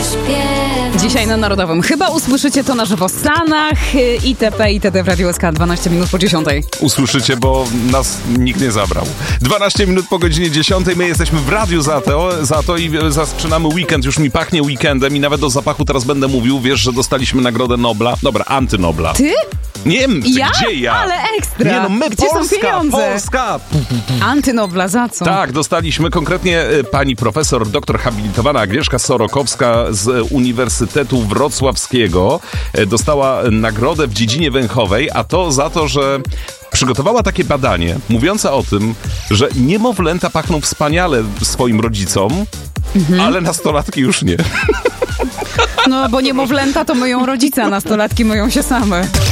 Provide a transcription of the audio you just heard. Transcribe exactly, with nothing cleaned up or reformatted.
Dzisiaj na Narodowym. Chyba usłyszycie to na żywo w Stanach, itp. itd. w Radiu S K dwanaście minut po dziesiątej. Usłyszycie, bo nas nikt nie zabrał. dwanaście minut po godzinie dziesiątej. My jesteśmy w radiu za to, za to i zaczynamy weekend. Już mi pachnie weekendem i nawet o zapachu teraz będę mówił. Wiesz, że dostaliśmy Nagrodę Nobla. Dobra, antynobla. Ty? Niemcy, Ja? gdzie ja? Ale ekstra. Nie no, my Gdzie Polska, są pieniądze? Polska. Antynobla, za co? Tak, dostaliśmy konkretnie e, pani profesor, doktor habilitowana Agnieszka Sorokowska z Uniwersytetu Wrocławskiego e, dostała nagrodę w dziedzinie węchowej, a to za to, że przygotowała takie badanie mówiące o tym, że niemowlęta pachną wspaniale swoim rodzicom, mhm. ale nastolatki już nie. No, bo niemowlęta to myją rodzice, a nastolatki myją się same.